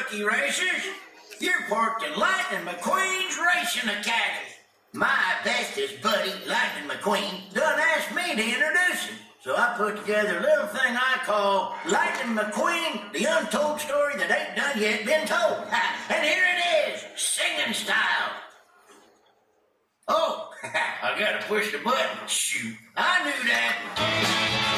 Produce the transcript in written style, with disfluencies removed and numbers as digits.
rookie racers. You're parked in Lightning McQueen's Racing Academy. My bestest buddy, Lightning McQueen, done asked me to introduce him. So I put together a little thing I call Lightning McQueen, the untold story that ain't done yet been told. And here it is, singing style. Oh, I gotta push the button. Shoot, I knew that.